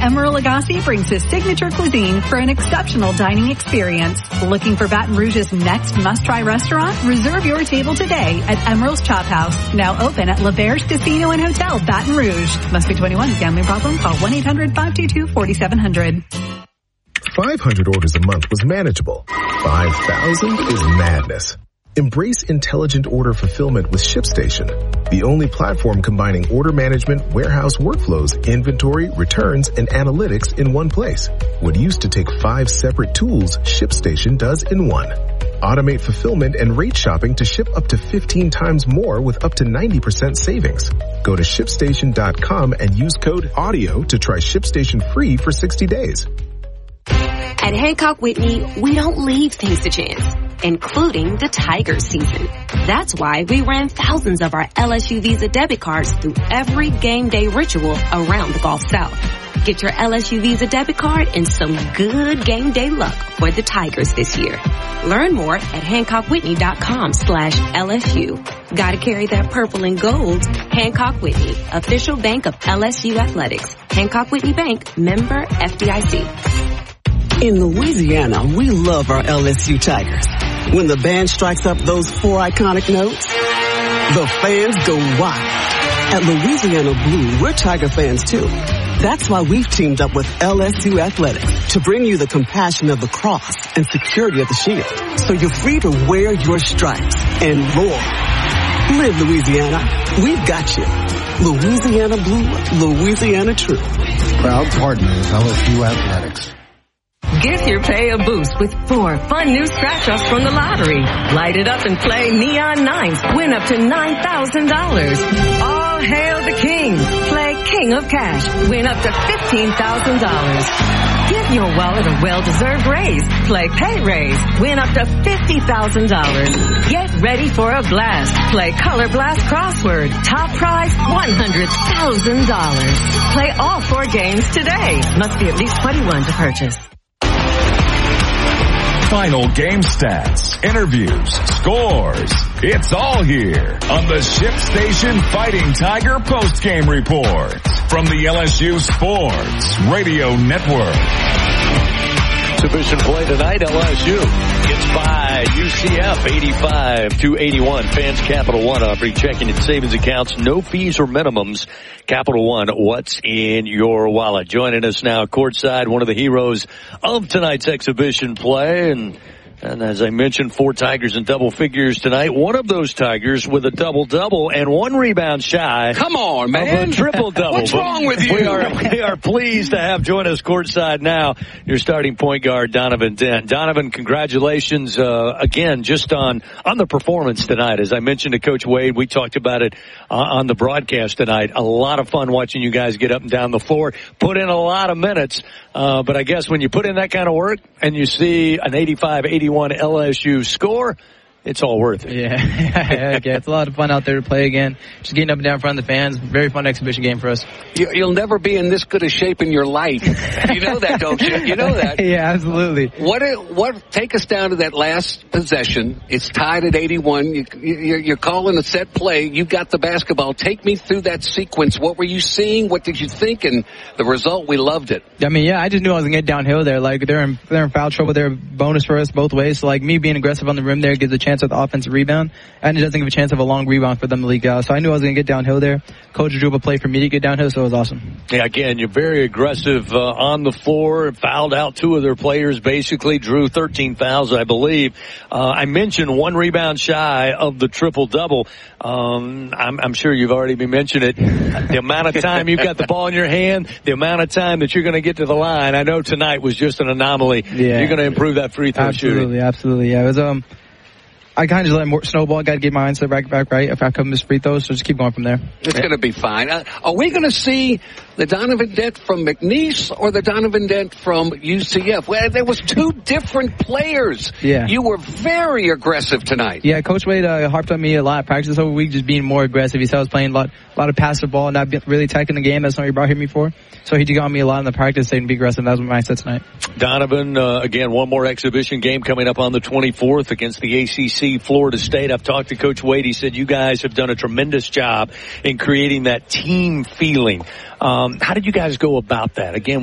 Emeril Lagasse brings his signature cuisine for an exceptional dining experience. Looking for Baton Rouge's next must-try restaurant? Reserve your table today at Emeril's Chop House, now open at L'Auberge Casino and Hotel, Baton Rouge. Must be 21. Gambling problem? Call 1-800-522-4700. 500 orders a month was manageable. 5,000 is madness. Embrace intelligent order fulfillment with ShipStation, the only platform combining order management, warehouse workflows, inventory, returns, and analytics in one place. What used to take 5 separate tools, ShipStation does in one. Automate fulfillment and rate shopping to ship up to 15 times more with up to 90% savings. Go to ShipStation.com and use code AUDIO to try ShipStation free for 60 days. At Hancock Whitney, we don't leave things to chance, including the Tigers season. That's why we ran thousands of our LSU Visa debit cards through every game day ritual around the Gulf South. Get your LSU Visa debit card and some good game day luck for the Tigers this year. Learn more at HancockWhitney.com/LSU. Gotta carry that purple and gold. Hancock Whitney, official bank of LSU Athletics. Hancock Whitney Bank, member FDIC. In Louisiana, we love our LSU Tigers. When the band strikes up those 4 iconic notes, the fans go wild. At Louisiana Blue, we're Tiger fans too. That's why we've teamed up with LSU Athletics to bring you the compassion of the cross and security of the shield, so you're free to wear your stripes and roar. Live Louisiana. We've got you. Louisiana Blue, Louisiana True. Proud partner of LSU Athletics. Give your pay a boost with 4 fun new scratch-offs from the lottery. Light it up and play Neon Nines. Win up to $9,000. All hail the king. Play King of Cash. Win up to $15,000. Give your wallet a well-deserved raise. Play Pay Raise. Win up to $50,000. Get ready for a blast. Play Color Blast Crossword. Top prize, $100,000. Play all 4 games today. Must be at least 21 to purchase. Final game stats, interviews, scores. It's all here on the ShipStation Fighting Tiger postgame report from the LSU Sports Radio Network. Exhibition play tonight, LSU gets by UCF 85-81. Fans Capital One offering checking and savings accounts, no fees or minimums. Capital One, what's in your wallet? Joining us now courtside, one of the heroes of tonight's exhibition play, and as I mentioned, 4 Tigers in double figures tonight. One of those Tigers with a double-double and 1 rebound shy. Come on, man. Of a triple-double. What's wrong with you? We are pleased to have join us courtside now your starting point guard, Donovan Dent. Donovan, congratulations again just on the performance tonight. As I mentioned to Coach Wade, we talked about it on the broadcast tonight. A lot of fun watching you guys get up and down the floor, put in a lot of minutes. But I guess when you put in that kind of work and you see an 85-81 LSU score, it's all worth it. Yeah, it's a lot of fun out there to play again. Just getting up and down in front of the fans. Very fun exhibition game for us. You'll never be in this good a shape in your life. You know that, don't you? You know that. Yeah, absolutely. What? Take us down to that last possession. It's tied at 81. You're calling a set play. You've got the basketball. Take me through that sequence. What were you seeing? What did you think? And the result, we loved it. I mean, yeah, I just knew I was gonna get downhill there. Like they're in foul trouble. They're a bonus for us both ways. So like me being aggressive on the rim there gives a chance of the offensive rebound, and it doesn't give a chance of a long rebound for them to leak out. So I knew I was going to get downhill there. Coach drew up a play for me to get downhill, so it was awesome. Yeah, again, you're very aggressive on the floor. Fouled out 2 of their players, basically drew 13 fouls, I believe. I mentioned 1 rebound shy of the triple-double. I'm sure you've already been mentioning it. The amount of time you've got the ball in your hand, the amount of time that you're going to get to the line. I know tonight was just an anomaly. Yeah. You're going to improve that free throw shooting. Absolutely. Yeah, it was I kind of just let more snowball. Got to get my mindset back right if I come miss free throws, so just keep going from there. It's going to be fine. Are we going to see the Donovan Dent from McNeese or the Donovan Dent from UCF? Well, there was 2 different players. Yeah. You were very aggressive tonight. Yeah, Coach Wade harped on me a lot of practice over the week, just being more aggressive. He said I was playing a lot of passive ball, not really attacking the game. That's something he brought me for. So he just got me a lot in the practice saying be aggressive. That was my mindset tonight. Donovan, again, one more exhibition game coming up on the 24th against the ACC Florida State. I've talked to Coach Wade. He said you guys have done a tremendous job in creating that team feeling. How did you guys go about that? Again,